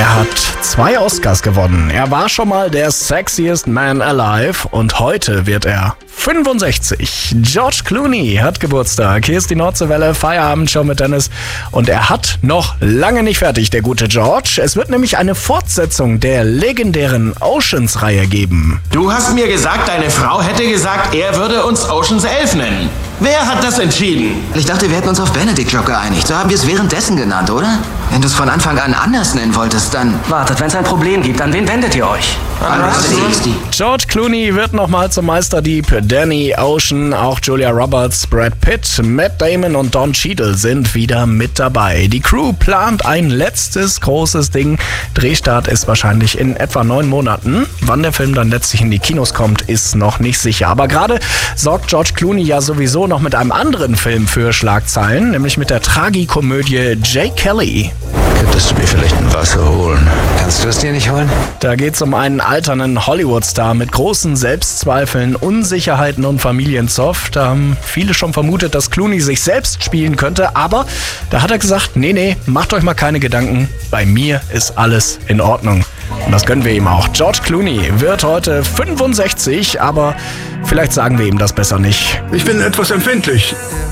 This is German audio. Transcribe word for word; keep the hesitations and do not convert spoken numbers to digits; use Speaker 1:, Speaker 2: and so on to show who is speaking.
Speaker 1: Er hat zwei Oscars gewonnen. Er war schon mal der sexiest man alive und heute wird er fünfundsechzig. George Clooney hat Geburtstag. Hier ist die Nordseewelle, Feierabendshow mit Dennis. Und er hat noch lange nicht fertig, der gute George. Es wird nämlich eine Fortsetzung der legendären Oceans-Reihe geben.
Speaker 2: Du hast mir gesagt, deine Frau hätte gesagt, er würde uns Oceans elf nennen. Wer hat das entschieden?
Speaker 3: Ich dachte, wir hätten uns auf Benedict Jock geeinigt. So haben wir es währenddessen genannt, oder? Wenn du es von Anfang an anders nennen wolltest, dann...
Speaker 4: Wartet, wenn es ein Problem gibt, an wen wendet ihr euch?
Speaker 3: An Rusty.
Speaker 1: George Clooney wird nochmal zum Meisterdieb. Danny Ocean, auch Julia Roberts, Brad Pitt, Matt Damon und Don Cheadle sind wieder mit dabei. Die Crew plant ein letztes großes Ding. Drehstart ist wahrscheinlich in etwa neun Monaten. Wann der Film dann letztlich in die Kinos kommt, ist noch nicht sicher. Aber gerade sorgt George Clooney ja sowieso noch mit einem anderen Film für Schlagzeilen, nämlich mit der Tragikomödie Jay Kelly.
Speaker 5: Könntest du mir vielleicht ein Wasser holen? Kannst du es dir nicht holen?
Speaker 1: Da geht es um einen alternden Hollywood-Star mit großen Selbstzweifeln, Unsicherheiten und Familienzoff. Da haben viele schon vermutet, dass Clooney sich selbst spielen könnte, aber da hat er gesagt, nee, nee, macht euch mal keine Gedanken, bei mir ist alles in Ordnung. Und das gönnen wir ihm auch. George Clooney wird heute fünfundsechzig, aber vielleicht sagen wir ihm das besser nicht.
Speaker 6: Ich bin etwas empfindlich.